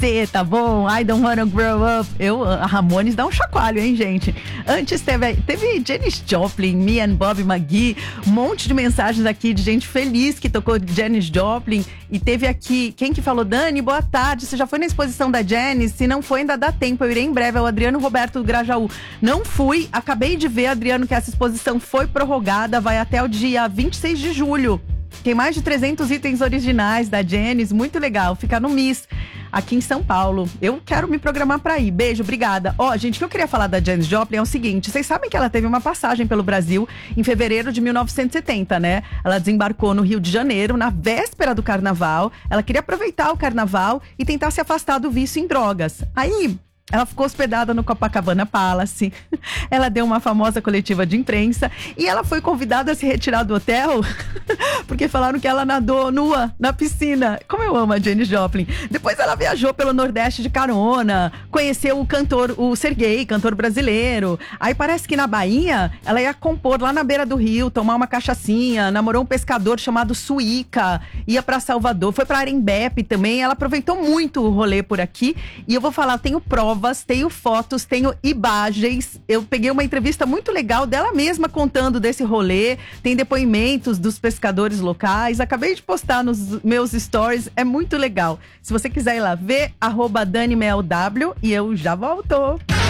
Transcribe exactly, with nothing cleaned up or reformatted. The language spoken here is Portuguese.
você, tá bom? I don't wanna grow up. Eu, a Ramones dá um chacoalho, hein, gente? Antes teve, teve Janis Joplin, Me and Bob McGee, um monte de mensagens aqui de gente feliz que tocou Janis Joplin. E teve aqui, quem que falou? Dani, boa tarde, você já foi na exposição da Janis? Se não foi, ainda dá tempo, eu irei em breve. É o Adriano Roberto do Grajaú. Não fui, acabei de ver, Adriano, que essa exposição foi prorrogada, vai até o dia vinte e seis de julho. Tem mais de trezentos itens originais da Janis, muito legal, fica no M I S, aqui em São Paulo. Eu quero me programar pra ir, beijo, obrigada. Ó, gente, o que eu queria falar da Janis Joplin é o seguinte, vocês sabem que ela teve uma passagem pelo Brasil em fevereiro de mil novecentos e setenta, né? Ela desembarcou no Rio de Janeiro, na véspera do carnaval, ela queria aproveitar o carnaval e tentar se afastar do vício em drogas. Aí... ela ficou hospedada no Copacabana Palace, ela deu uma famosa coletiva de imprensa e ela foi convidada a se retirar do hotel porque falaram que ela nadou nua na piscina. Como eu amo a Janis Joplin. Depois ela viajou pelo Nordeste de carona, conheceu o cantor, o Serguei, cantor brasileiro. Aí parece que na Bahia ela ia compor lá na beira do rio, tomar uma cachaçinha, namorou um pescador chamado Suíca, ia pra Salvador, foi pra Arembepe também. Ela aproveitou muito o rolê por aqui e eu vou falar, tenho provas, tenho fotos, tenho imagens. Eu peguei uma entrevista muito legal dela mesma contando desse rolê. Tem depoimentos dos pescadores locais. Acabei de postar nos meus stories. É muito legal. Se você quiser ir lá ver, arroba DaniMelW e eu já volto.